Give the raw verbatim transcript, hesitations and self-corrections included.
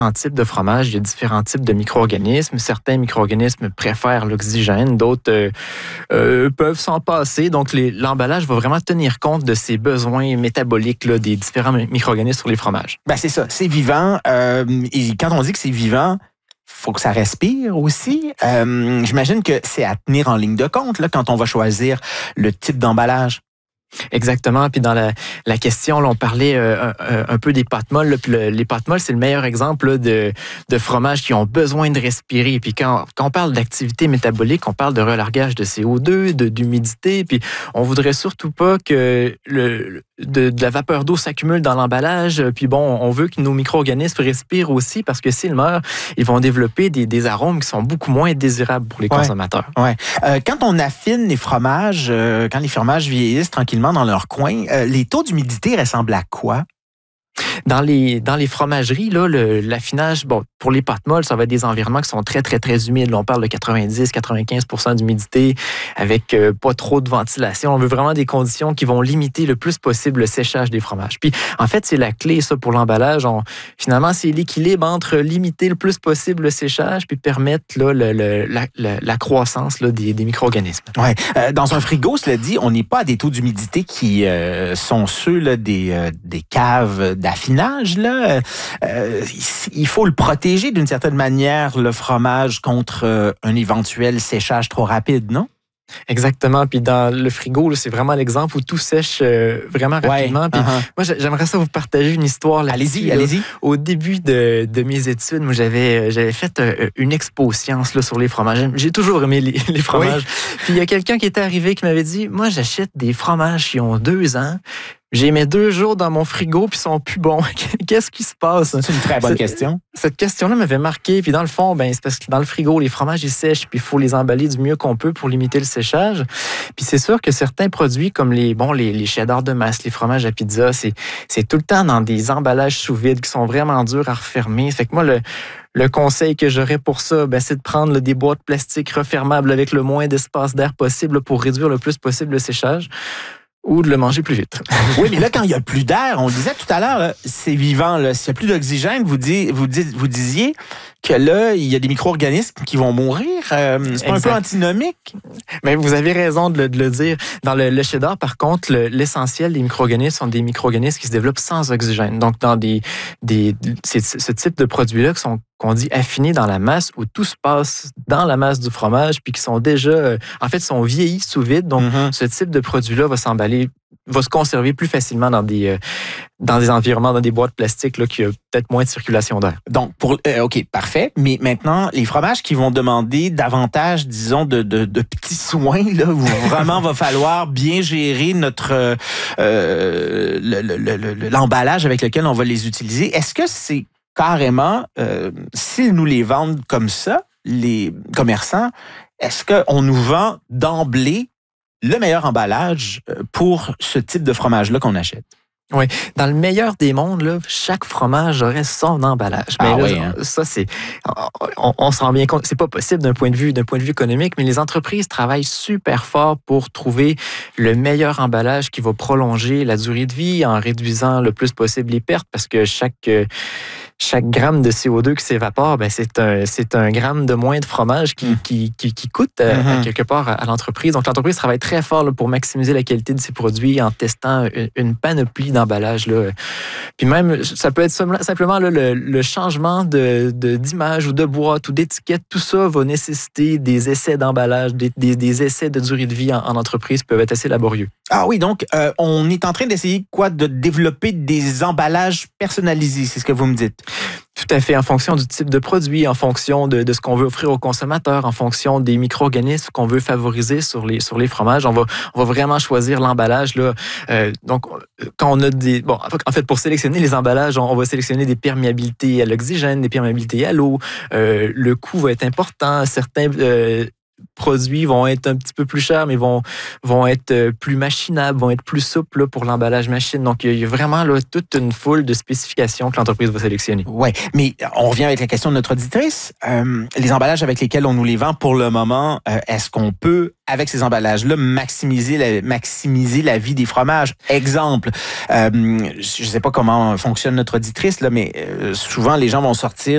types de fromages, il y a différents types de micro-organismes. Certains micro-organismes préfèrent l'oxygène, d'autres euh, euh, peuvent s'en passer. Donc, les, l'emballage va vraiment tenir compte de ces besoins métaboliques là, des différents micro-organismes sur les fromages. Ben c'est ça, c'est vivant. Euh, et quand on dit que c'est vivant, faut que ça respire aussi. Euh, j'imagine que c'est à tenir en ligne de compte là, quand on va choisir le type d'emballage. Exactement. Puis dans la, la question, là, on parlait euh, un, un peu des pâtes molles. Là, puis le, les pâtes molles, c'est le meilleur exemple là, de, de fromages qui ont besoin de respirer. Puis quand, quand on parle d'activité métabolique, on parle de relargage de C O deux, de, d'humidité. Puis on voudrait surtout pas que le, de, de la vapeur d'eau s'accumule dans l'emballage. Puis bon, on veut que nos micro-organismes respirent aussi parce que s'ils meurent, ils vont développer des, des arômes qui sont beaucoup moins désirables pour les ouais. consommateurs. Ouais. Euh, quand on affine les fromages, euh, quand les fromages vieillissent tranquillement dans leur coin, euh, les taux d'humidité ressemblent à quoi? Dans les, dans les fromageries, là, le, l'affinage, bon, pour les pâtes molles, ça va être des environnements qui sont très, très, très humides. Là, on parle de quatre-vingt-dix à quatre-vingt-quinze pour cent d'humidité avec euh, pas trop de ventilation. On veut vraiment des conditions qui vont limiter le plus possible le séchage des fromages. Puis, en fait, c'est la clé, ça, pour l'emballage. On, finalement, c'est l'équilibre entre limiter le plus possible le séchage puis permettre là, le, le, la, la, la croissance là, des, des micro-organismes. Ouais. Euh, dans un frigo, cela dit, on n'est pas à des taux d'humidité qui euh, sont ceux là, des, euh, des caves d'affinage. Là. Euh, il faut le protéger d'une certaine manière, le fromage, contre euh, un éventuel séchage trop rapide, non? Exactement. Puis dans le frigo, là, c'est vraiment l'exemple où tout sèche euh, vraiment rapidement. Ouais, Puis uh-huh. moi, j'aimerais ça vous partager une histoire là. Allez-y, là. allez-y. Au début de, de mes études, moi, j'avais, j'avais fait euh, une expo science là, sur les fromages. J'ai toujours aimé les, les fromages. Oui. Puis il y a quelqu'un qui était arrivé qui m'avait dit, moi, j'achète des fromages qui ont deux ans. J'ai mis deux jours dans mon frigo puis ils sont plus bons. Qu'est-ce qui se passe? C'est une très bonne cette, question. Cette question-là m'avait marqué. Puis dans le fond, ben, c'est parce que dans le frigo, les fromages, ils sèchent puis il faut les emballer du mieux qu'on peut pour limiter le séchage. Puis c'est sûr que certains produits comme les, bon, les, les cheddar de masse, les fromages à pizza, c'est, c'est tout le temps dans des emballages sous vide qui sont vraiment durs à refermer. Fait que moi, le, le conseil que j'aurais pour ça, ben, c'est de prendre là, des boîtes plastiques refermables avec le moins d'espace d'air possible là, pour réduire le plus possible le séchage. Ou de le manger plus vite. Oui, mais là, quand il n'y a plus d'air, on le disait tout à l'heure, là, c'est vivant. Là, s'il n'y a plus d'oxygène, vous, dis, vous, dis, vous disiez que là, il y a des micro-organismes qui vont mourir. Euh, c'est pas exact. Un peu antinomique? Mais vous avez raison de le, de le dire. Dans le, le cheddar, par contre, le, l'essentiel des micro-organismes sont des micro-organismes qui se développent sans oxygène. Donc, dans des, des c'est ce type de produits-là qui sont qu'on dit affinés dans la masse, où tout se passe dans la masse du fromage, puis qui sont déjà, en fait, sont vieillis sous vide. Donc, mm-hmm. ce type de produit-là va s'emballer, va se conserver plus facilement dans des, euh, dans des environnements, dans des boîtes plastiques, là, qui a peut-être moins de circulation d'air. Donc, pour, euh, OK, parfait. Mais maintenant, les fromages qui vont demander davantage, disons, de, de, de petits soins, là, où vraiment va falloir bien gérer notre, euh, le, le, le, le, l'emballage avec lequel on va les utiliser. Est-ce que c'est carrément, euh, s'ils nous les vendent comme ça, les commerçants, est-ce qu'on nous vend d'emblée le meilleur emballage pour ce type de fromage-là qu'on achète? Oui. Dans le meilleur des mondes, là, chaque fromage aurait son emballage. Mais ah là, oui, hein? ça, c'est, on, on se rend bien compte, c'est pas possible d'un point de vue, d'un point de vue économique, mais les entreprises travaillent super fort pour trouver le meilleur emballage qui va prolonger la durée de vie en réduisant le plus possible les pertes parce que chaque, chaque gramme de C O deux qui s'évapore, ben c'est un, c'est un gramme de moins de fromage qui, mmh. qui, qui, qui coûte mm-hmm. à, quelque part à, à l'entreprise. Donc, l'entreprise travaille très fort là, pour maximiser la qualité de ses produits en testant une, une panoplie d'emballages. Là. Puis même, ça peut être simplement là, le, le changement de, de, d'image ou de boîte ou d'étiquette. Tout ça va nécessiter des essais d'emballage, des, des, des essais de durée de vie en, en entreprise qui peuvent être assez laborieux. Ah oui, donc euh, on est en train d'essayer quoi? De développer des emballages personnalisés, c'est ce que vous me dites? Tout à fait, en fonction du type de produit, en fonction de, de ce qu'on veut offrir aux consommateurs, en fonction des micro-organismes qu'on veut favoriser sur les, sur les fromages. On va, on va vraiment choisir l'emballage. Là. Euh, donc, quand on a des... Bon, en fait, pour sélectionner les emballages, on, on va sélectionner des perméabilités à l'oxygène, des perméabilités à l'eau. Euh, le coût va être important. Certains... Euh, produits vont être un petit peu plus chers, mais vont, vont être plus machinables, vont être plus souples là, pour l'emballage machine. Donc, il y a vraiment là, toute une foule de spécifications que l'entreprise va sélectionner. Oui, mais on revient avec la question de notre auditrice. Euh, les emballages avec lesquels on nous les vend pour le moment, euh, est-ce qu'on peut, avec ces emballages-là, maximiser la, maximiser la vie des fromages? Exemple, euh, je ne sais pas comment fonctionne notre auditrice, là, mais euh, souvent, les gens vont sortir